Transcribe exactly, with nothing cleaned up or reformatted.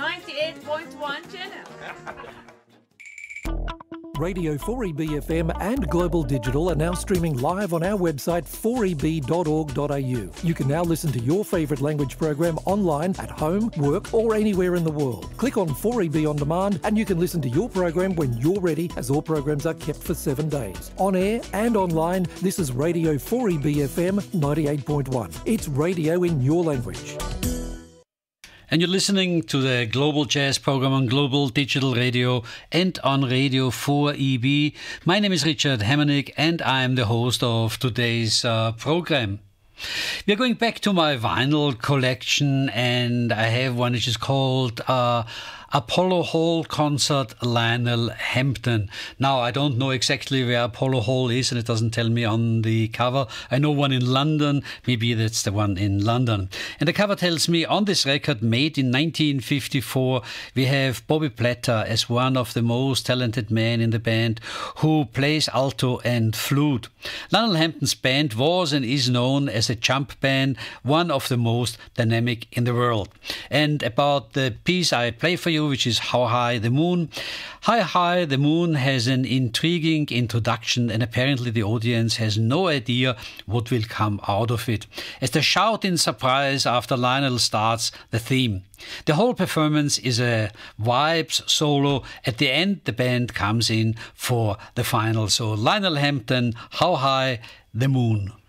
ninety-eight point one channel. Radio four E B F M and Global Digital are now streaming live on our website four e b dot org dot a u. You can now listen to your favourite language program online, at home, work or anywhere in the world. Click on four E B On Demand and you can listen to your program when you're ready, as all programs are kept for seven days. On air and online, this is Radio four E B F M ninety-eight point one. It's radio in your language. And you're listening to the Global Jazz program on Global Digital Radio and on Radio four E B. My name is Richard Hemmernick and I'm the host of today's uh, program. We're going back to my vinyl collection, and I have one which is called uh, Apollo Hall Concert Lionel Hampton. Now, I don't know exactly where Apollo Hall is, and it doesn't tell me on the cover. I know one in London. Maybe that's the one in London. And the cover tells me on this record, made in nineteen fifty-four, we have Bobby Platter as one of the most talented men in the band, who plays alto and flute. Lionel Hampton's band was and is known as a jump band, one of the most dynamic in the world. And about the piece I play for you, which is How High the Moon. How High the Moon has an intriguing introduction, and apparently the audience has no idea what will come out of it, as they shout in surprise after Lionel starts the theme. The whole performance is a vibes solo. At the end, the band comes in for the final. So Lionel Hampton, How High the Moon.